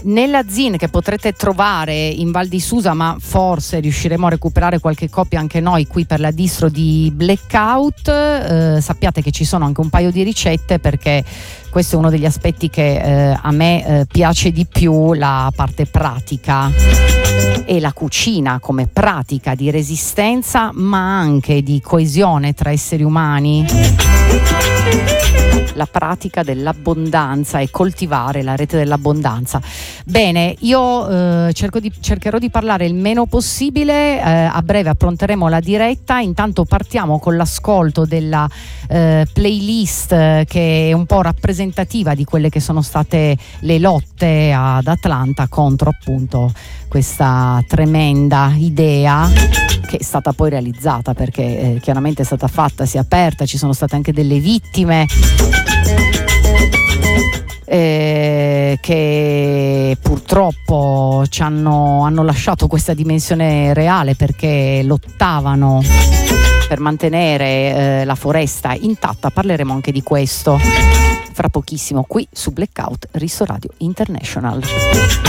Nella zine che potrete trovare in Val di Susa, ma forse riusciremo a recuperare qualche copia anche noi qui per la distro di Blackout, sappiate che ci sono anche un paio di ricette, perché questo è uno degli aspetti che a me piace di più, la parte pratica e la cucina come pratica di resistenza, ma anche di coesione tra esseri umani, la pratica dell'abbondanza e coltivare la rete dell'abbondanza. Bene, io cercherò di parlare il meno possibile, a breve appronteremo la diretta, intanto partiamo con l'ascolto della playlist che è un po' rappresentativa di quelle che sono state le lotte ad Atlanta contro appunto questa tremenda idea che è stata poi realizzata, perché chiaramente è stata fatta, si è aperta, ci sono state anche delle vittime che purtroppo hanno lasciato questa dimensione reale, perché lottavano per mantenere la foresta intatta. Parleremo anche di questo fra pochissimo qui su Blackout Riso Radio International.